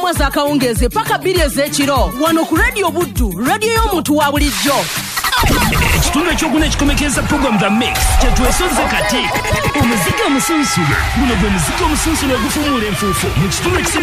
omwaza akawungeze paka 2 ez'ekiro wano ku Radio Buddu, radio y'omuntu wa bulijjo. Ekitundu ekyokuna ekikomekeza program The Mix kyetwesonze kati omuziki omusunsule guno gwe muziki omusunsule ogufumula enfuufu mu kitundu